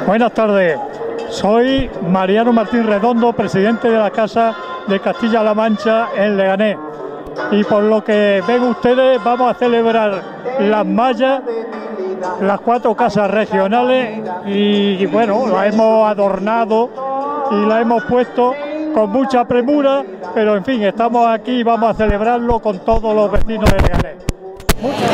Buenas tardes, soy Mariano Martín Redondo, presidente de la Casa de Castilla-La Mancha en Leganés. Y por lo que ven ustedes, vamos a celebrar las mallas, las 4 casas regionales, y bueno, las hemos adornado y las hemos puesto con mucha premura, pero en fin, estamos aquí y vamos a celebrarlo con todos los vecinos de Leganés. Muchas gracias.